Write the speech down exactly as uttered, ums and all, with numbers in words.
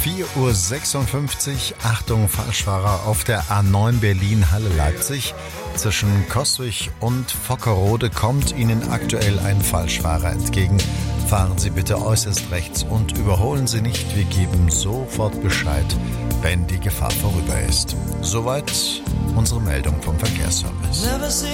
vier Uhr sechsundfünfzig, Achtung Falschfahrer auf der A neun Berlin-Halle-Leipzig. Zwischen Koswig und Vockerode kommt Ihnen aktuell ein Falschfahrer entgegen. Fahren Sie bitte äußerst rechts und überholen Sie nicht. Wir geben sofort Bescheid, wenn die Gefahr vorüber ist. Soweit unsere Meldung vom Verkehrsservice.